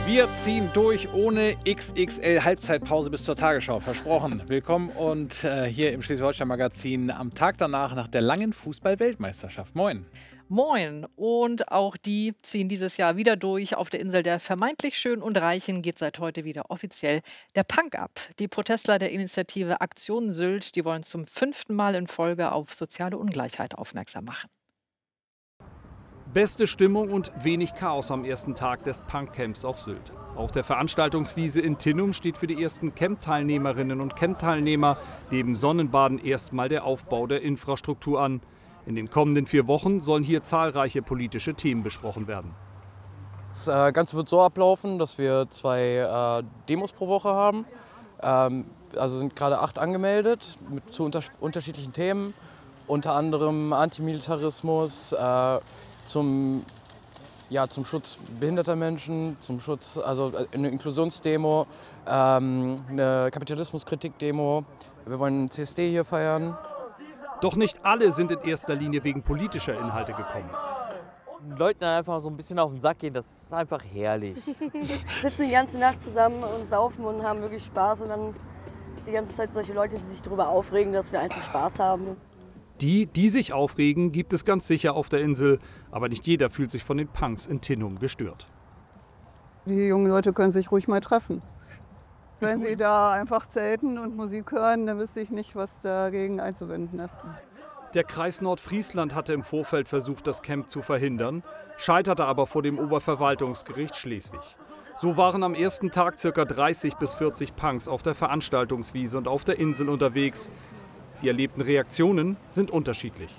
Wir ziehen durch ohne XXL Halbzeitpause bis zur Tagesschau. Versprochen. Willkommen und hier im Schleswig-Holstein-Magazin am Tag danach nach der langen Fußball-Weltmeisterschaft. Moin. Moin. Und auch die ziehen dieses Jahr wieder durch. Auf der Insel der vermeintlich Schönen und Reichen geht seit heute wieder offiziell der Punk ab. Die Protestler der Initiative Aktion Sylt, die wollen zum 5. Mal in Folge auf soziale Ungleichheit aufmerksam machen. Beste Stimmung und wenig Chaos am ersten Tag des Punkcamps auf Sylt. Auf der Veranstaltungswiese in Tinnum steht für die ersten Camp-Teilnehmerinnen und Camp-Teilnehmer neben Sonnenbaden erstmal der Aufbau der Infrastruktur an. In den kommenden 4 Wochen sollen hier zahlreiche politische Themen besprochen werden. Das Ganze wird so ablaufen, dass wir 2 Demos pro Woche haben. Also sind gerade 8 angemeldet zu unterschiedlichen Themen, unter anderem Antimilitarismus, zum Schutz behinderter Menschen, zum Schutz, also eine Inklusionsdemo, eine Kapitalismuskritik-Demo. Wir wollen einen CSD hier feiern. Doch nicht alle sind in erster Linie wegen politischer Inhalte gekommen. Leuten dann einfach so ein bisschen auf den Sack gehen, das ist einfach herrlich. Wir sitzen die ganze Nacht zusammen und saufen und haben wirklich Spaß und dann die ganze Zeit solche Leute, die sich darüber aufregen, dass wir einfach Spaß haben. Die sich aufregen, gibt es ganz sicher auf der Insel. Aber nicht jeder fühlt sich von den Punks in Tinnum gestört. Die jungen Leute können sich ruhig mal treffen. Wenn sie da einfach zelten und Musik hören, dann wüsste ich nicht, was dagegen einzuwenden ist. Der Kreis Nordfriesland hatte im Vorfeld versucht, das Camp zu verhindern, scheiterte aber vor dem Oberverwaltungsgericht Schleswig. So waren am ersten Tag ca. 30 bis 40 Punks auf der Veranstaltungswiese und auf der Insel unterwegs. Die erlebten Reaktionen sind unterschiedlich.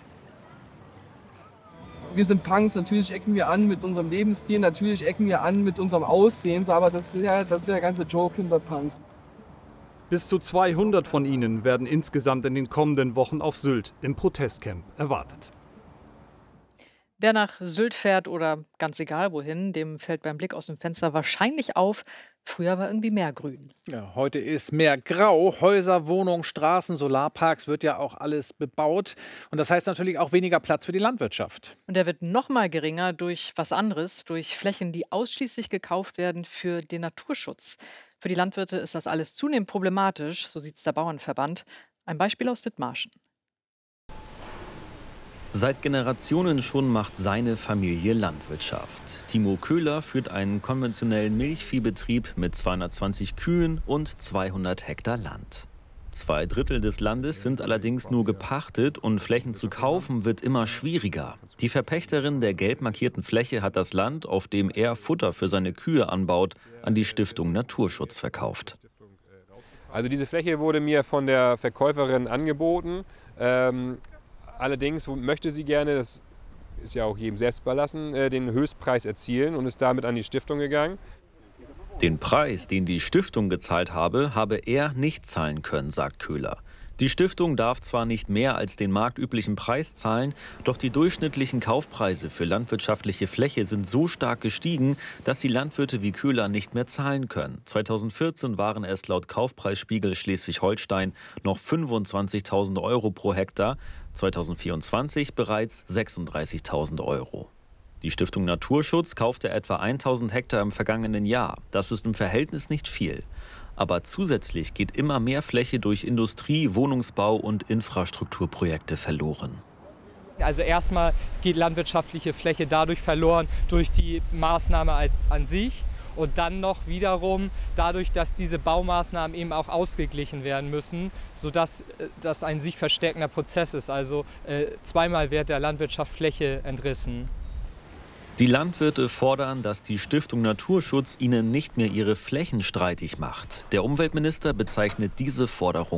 Wir sind Punks, natürlich ecken wir an mit unserem Lebensstil, natürlich ecken wir an mit unserem Aussehen, aber das ist ja der ganze Joke hinter Punks. Bis zu 200 von ihnen werden insgesamt in den kommenden Wochen auf Sylt im Protestcamp erwartet. Wer nach Sylt fährt oder ganz egal wohin, dem fällt beim Blick aus dem Fenster wahrscheinlich auf, früher war irgendwie mehr Grün. Ja, heute ist mehr Grau. Häuser, Wohnungen, Straßen, Solarparks, wird ja auch alles bebaut. Und das heißt natürlich auch weniger Platz für die Landwirtschaft. Und der wird noch mal geringer durch was anderes, durch Flächen, die ausschließlich gekauft werden für den Naturschutz. Für die Landwirte ist das alles zunehmend problematisch, so sieht es der Bauernverband. Ein Beispiel aus Dithmarschen. Seit Generationen schon macht seine Familie Landwirtschaft. Timo Köhler führt einen konventionellen Milchviehbetrieb mit 220 Kühen und 200 Hektar Land. 2/3 des Landes sind allerdings nur gepachtet und Flächen zu kaufen wird immer schwieriger. Die Verpächterin der gelb markierten Fläche hat das Land, auf dem er Futter für seine Kühe anbaut, an die Stiftung Naturschutz verkauft. Also diese Fläche wurde mir von der Verkäuferin angeboten. Allerdings möchte sie gerne, das ist ja auch jedem selbst überlassen, den Höchstpreis erzielen und ist damit an die Stiftung gegangen. Den Preis, den die Stiftung gezahlt habe, habe er nicht zahlen können, sagt Köhler. Die Stiftung darf zwar nicht mehr als den marktüblichen Preis zahlen, doch die durchschnittlichen Kaufpreise für landwirtschaftliche Fläche sind so stark gestiegen, dass die Landwirte wie Köhler nicht mehr zahlen können. 2014 waren es laut Kaufpreisspiegel Schleswig-Holstein noch 25.000 € pro Hektar, 2024 bereits 36.000 €. Die Stiftung Naturschutz kaufte etwa 1.000 Hektar im vergangenen Jahr. Das ist im Verhältnis nicht viel. Aber zusätzlich geht immer mehr Fläche durch Industrie-, Wohnungsbau- und Infrastrukturprojekte verloren. Also erstmal geht landwirtschaftliche Fläche dadurch verloren, durch die Maßnahme an sich. Und dann noch wiederum dadurch, dass diese Baumaßnahmen eben auch ausgeglichen werden müssen, sodass das ein sich verstärkender Prozess ist. Also zweimal wird der Landwirtschaft Fläche entrissen. Die Landwirte fordern, dass die Stiftung Naturschutz ihnen nicht mehr ihre Flächen streitig macht. Der Umweltminister bezeichnet diese Forderung